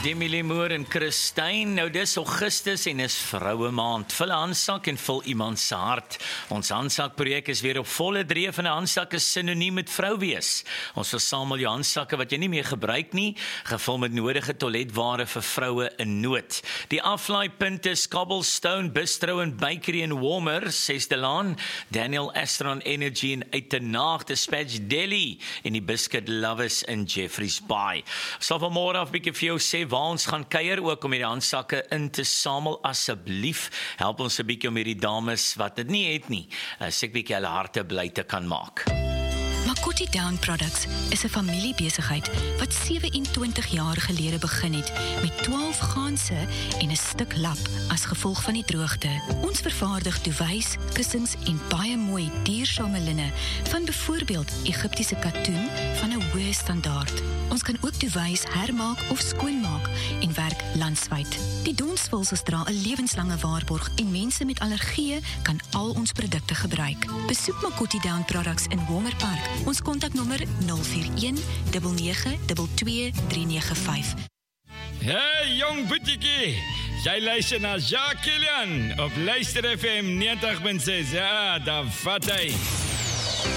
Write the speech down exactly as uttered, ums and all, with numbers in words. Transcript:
Demi Lemoor en Christine. Nou dis Augustus en is vroue maand. Vul 'n handsak en vul iemand se hart. Ons handsakprojek is weer op volle dreef en 'n handsak is sinoniem met vrou wees. Ons versamel jou handsakke wat jy nie meer gebruik nie, gevul met nodige toiletware vir vroue in nood. Die aflaaipunt is Cobblestone Bistro en Bakery en Warmer, ses de Laan, Daniel Astron Energy en Uitenaag, Dispatch Deli en die Biscuit Lovers in Jeffreys Bay. Sal van môre af bietjie vir jou sê waar ons gaan kuier, ook om hierdie handsakke in te samel. Asseblief, help ons 'n bietjie om hierdie dames wat dit nie het nie, as ek bietjie hulle harte bly te kan maak. Makoti Down Products is 'n familiebesigheid wat sewe en twintig jaar gelede begin het met twaalf ganse en 'n stuk lap as gevolg van die droogte. Ons vervaardig duvets, kussings en baie mooi duursame linne van byvoorbeeld Egiptiese katoen van 'n hoë standaard. Ons kan ook duvets hermaak of skoonmaak en werk landwyd. Die donsvulsels dra 'n lewenslange waarborg en mense met allergieë kan al ons produkte gebruik. Besoek Makoti Down Products in Warmer Park. Ons kontaknommer nul vier een nege nege twee twee drie nege vyf. Hey jong boetiekie, jy luister na Jacques Kilian op Luister F M negentig punt ses. Ja, daar vat hy.